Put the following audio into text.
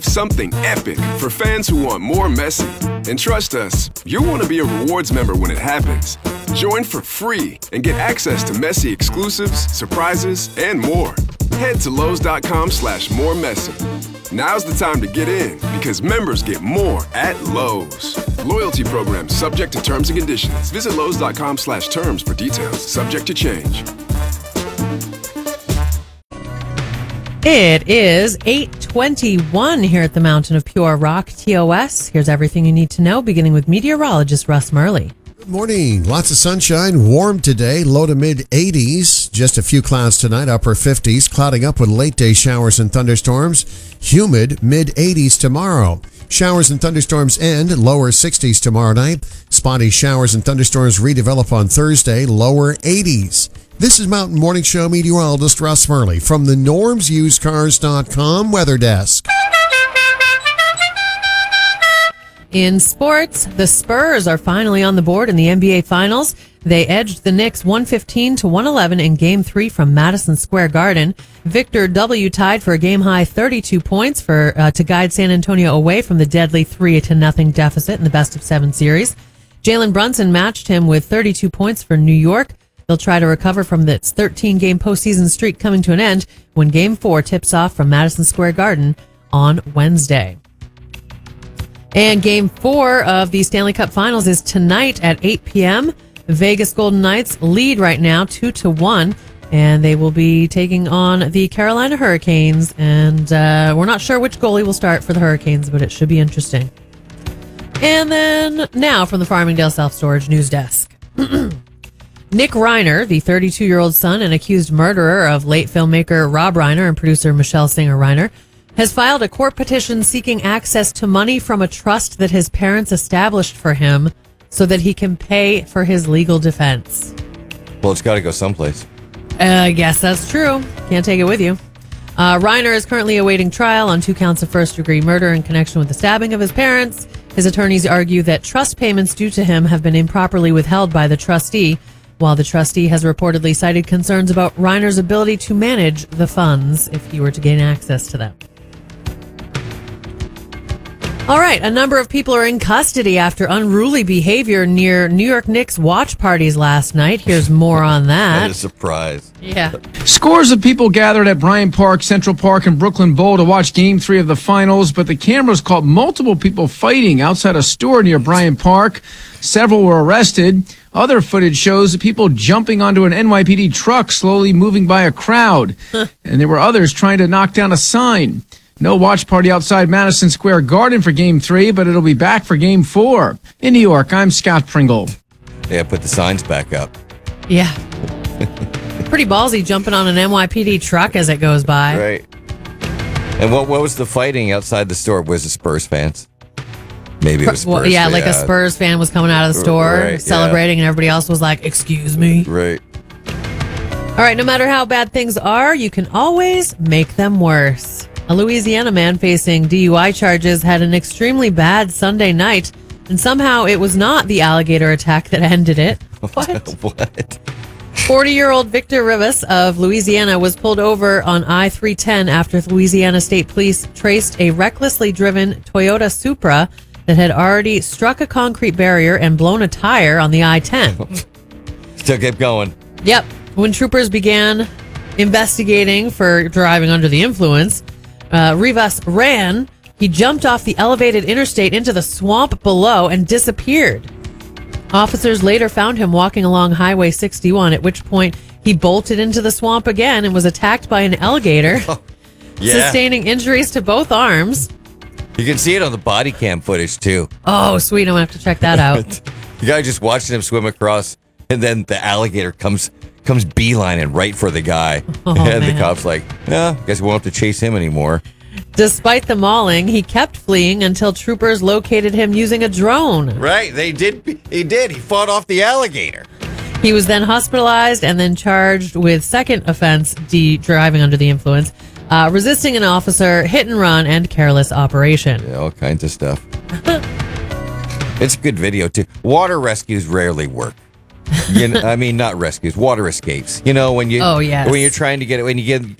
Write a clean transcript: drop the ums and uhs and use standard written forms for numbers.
Something epic for fans who want more Messi. And trust us, you'll want to be a rewards member when it happens. Join for free and get access to Messi exclusives, surprises, and more. Head to Lowe's.com/more Messi. Now's the time to get in because members get more at Lowe's. Loyalty program subject to terms and conditions. Visit Lowe's.com/terms for details. Subject to change. It is 8:21 here at the Mountain of Pure Rock, TOS. Here's everything you need to know, beginning with meteorologist Russ Murley. Good morning. Lots of sunshine, warm today, low to mid 80s. Just a few clouds tonight, upper 50s, clouding up with late day showers and thunderstorms. Humid, mid 80s tomorrow. Showers and thunderstorms end, lower 60s tomorrow night. Spotty showers and thunderstorms redevelop on Thursday, lower 80s. This is Mountain Morning Show meteorologist Russ Murley from the normsusedcars.com weather desk. In sports, the Spurs are finally on the board in the NBA Finals. They edged the Knicks 115-111 in Game 3 from Madison Square Garden. Victor W. tied for a game-high 32 points to guide San Antonio away from the deadly 3-0 deficit in the best-of-7 series. Jalen Brunson matched him with 32 points for New York. They'll try to recover from its 13-game postseason streak coming to an end when Game 4 tips off from Madison Square Garden on Wednesday. And Game 4 of the Stanley Cup Finals is tonight at 8 p.m. Vegas Golden Knights lead right now 2-1, and they will be taking on the Carolina Hurricanes. And we're not sure which goalie will start for the Hurricanes, but it should be interesting. And then now from the Farmingdale Self-Storage News Desk. Nick Reiner, the 32-year-old son and accused murderer of late filmmaker Rob Reiner and producer Michelle Singer Reiner, has filed a court petition seeking access to money from a trust that his parents established for him so that he can pay for his legal defense. Well, it's got to go someplace. I guess that's true. Can't take it with you. Reiner is currently awaiting trial on 2 counts of first-degree murder in connection with the stabbing of his parents. His attorneys argue that trust payments due to him have been improperly withheld by the trustee, while the trustee has reportedly cited concerns about Reiner's ability to manage the funds if he were to gain access to them. All right, a number of people are in custody after unruly behavior near New York Knicks watch parties last night. Here's more on that. What a surprise. Yeah. Scores of people gathered at Bryant Park, Central Park, and Brooklyn Bowl to watch Game 3 of the finals, but the cameras caught multiple people fighting outside a store near Bryant Park. Several were arrested. Other footage shows people jumping onto an NYPD truck slowly moving by a crowd. And there were others trying to knock down a sign. No watch party outside Madison Square Garden for Game 3, but it'll be back for Game 4. In New York, I'm Scott Pringle. Yeah, put the signs back up. Yeah. Pretty ballsy jumping on an NYPD truck as it goes by. Right. And what was the fighting outside the store? Was it Spurs fans? Maybe it was Spurs. Well, yeah, like a Spurs fan was coming out of the store celebrating, and everybody else was like, excuse me. Right. All right, no matter how bad things are, you can always make them worse. A Louisiana man facing DUI charges had an extremely bad Sunday night, and somehow it was not the alligator attack that ended it. What? What? 40-year-old Victor Rivas of Louisiana was pulled over on I-310 after Louisiana State Police traced a recklessly driven Toyota Supra that had already struck a concrete barrier and blown a tire on the I-10. Still kept going. Yep. When troopers began investigating for driving under the influence, Rivas ran. He jumped off the elevated interstate into the swamp below and disappeared. Officers later found him walking along Highway 61, at which point he bolted into the swamp again and was attacked by an alligator, sustaining injuries to both arms. You can see it on the body cam footage, too. Oh, sweet. I'm going to have to check that out. The guy just watching him swim across, and then the alligator comes beelining right for the guy. Oh, and man. the cop's like, I guess we won't have to chase him anymore. Despite the mauling, he kept fleeing until troopers located him using a drone. Right. He did. He fought off the alligator. He was then hospitalized and then charged with second offense, driving under the influence, resisting an officer, hit and run, and careless operation. Yeah, all kinds of stuff. It's a good video, too. Water rescues rarely work. Not rescues, water escapes. When you're trying to get